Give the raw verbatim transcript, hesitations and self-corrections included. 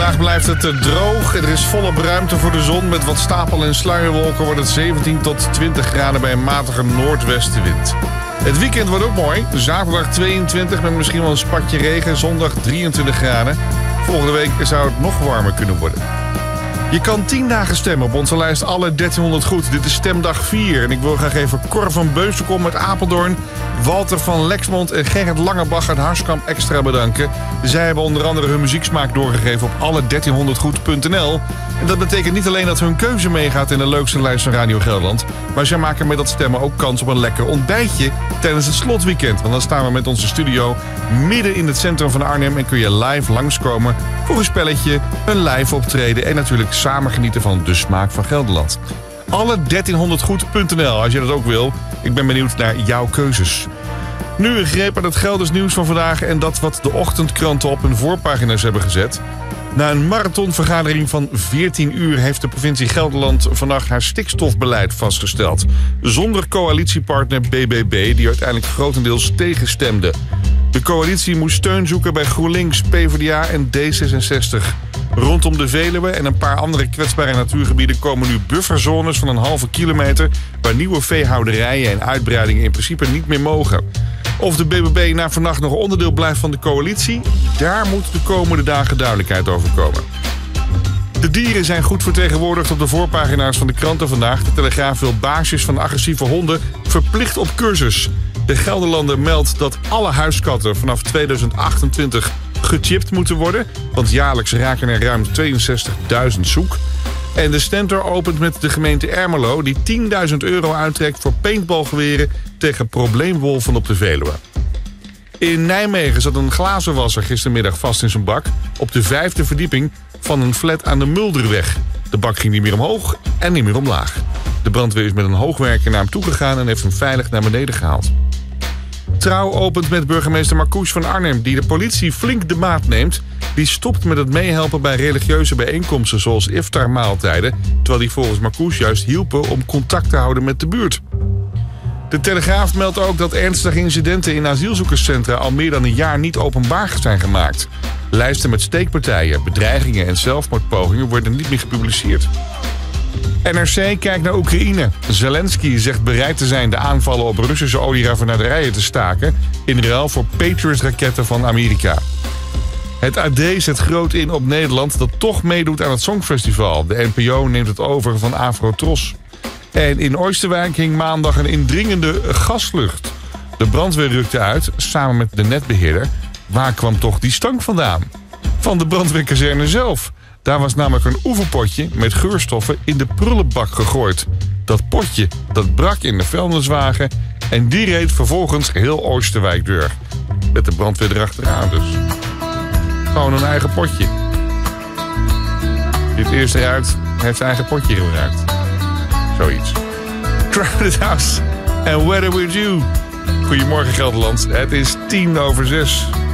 Vandaag blijft het droog. Er is volop ruimte voor de zon. Met wat stapel- en sluierwolken wordt het zeventien tot twintig graden bij een matige noordwestenwind. Het weekend wordt ook mooi. Zaterdag tweeëntwintig met misschien wel een spatje regen. Zondag drieëntwintig graden. Volgende week zou het nog warmer kunnen worden. Je kan tien dagen stemmen op onze lijst Alle dertienhonderd Goed. Dit is stemdag vier. En ik wil graag even Cor van Beuselkom uit Apeldoorn, Walter van Lexmond en Gerrit Langebach uit Harskamp extra bedanken. Zij hebben onder andere hun muzieksmaak doorgegeven op alle dertienhonderd goed punt n l. En dat betekent niet alleen dat hun keuze meegaat in de leukste lijst van Radio Gelderland, maar zij maken met dat stemmen ook kans op een lekker ontbijtje tijdens het slotweekend. Want dan staan we met onze studio midden in het centrum van Arnhem en kun je live langskomen voor een spelletje, een live optreden en natuurlijk samen genieten van de smaak van Gelderland. Alle dertienhonderd goed punt n l als je dat ook wil. Ik ben benieuwd naar jouw keuzes. Nu een greep aan het Gelders nieuws van vandaag en dat wat de ochtendkranten op hun voorpagina's hebben gezet. Na een marathonvergadering van veertien uur heeft de provincie Gelderland vannacht haar stikstofbeleid vastgesteld. Zonder coalitiepartner B B B, die uiteindelijk grotendeels tegenstemde. De coalitie moest steun zoeken bij GroenLinks, PvdA en D zesenzestig. Rondom de Veluwe en een paar andere kwetsbare natuurgebieden komen nu bufferzones van een halve kilometer, waar nieuwe veehouderijen en uitbreidingen in principe niet meer mogen. Of de B B B na vannacht nog onderdeel blijft van de coalitie, daar moet de komende dagen duidelijkheid over komen. De dieren zijn goed vertegenwoordigd op de voorpagina's van de kranten vandaag. De Telegraaf wil baasjes van agressieve honden verplicht op cursus. De Gelderlander meldt dat alle huiskatten vanaf tweeduizend achtentwintig gechipt moeten worden, want jaarlijks raken er ruim tweeënzestigduizend zoek. En de Stentor opent met de gemeente Ermelo, die tienduizend euro uittrekt voor paintballgeweren tegen probleemwolven op de Veluwe. In Nijmegen zat een glazenwasser gistermiddag vast in zijn bak op de vijfde verdieping van een flat aan de Mulderweg. De bak ging niet meer omhoog en niet meer omlaag. De brandweer is met een hoogwerker naar hem toegegaan en heeft hem veilig naar beneden gehaald. Trouw opent met burgemeester Marcouch van Arnhem, die de politie flink de maat neemt. Die stopt met het meehelpen bij religieuze bijeenkomsten zoals iftarmaaltijden, terwijl die volgens Marcouch juist hielpen om contact te houden met de buurt. De Telegraaf meldt ook dat ernstige incidenten in asielzoekerscentra al meer dan een jaar niet openbaar zijn gemaakt. Lijsten met steekpartijen, bedreigingen en zelfmoordpogingen worden niet meer gepubliceerd. N R C kijkt naar Oekraïne. Zelensky zegt bereid te zijn de aanvallen op Russische olieraffinaderijen te staken in ruil voor Patriot-raketten van Amerika. Het A D zet groot in op Nederland dat toch meedoet aan het Songfestival. De N P O neemt het over van Afrotros. En in Oosterwijk hing maandag een indringende gaslucht. De brandweer rukte uit, samen met de netbeheerder. Waar kwam toch die stank vandaan? Van de brandweerkazerne zelf. Daar was namelijk een oefenpotje met geurstoffen in de prullenbak gegooid. Dat potje, dat brak in de vuilniswagen en die reed vervolgens heel Oosterwijk door. Met de brandweer erachteraan dus. Gewoon een eigen potje. Die het eerst eruit heeft zijn eigen potje gebruikt. Zoiets. Crowded House en Weather With You. Goedemorgen Gelderland, het is tien over zes.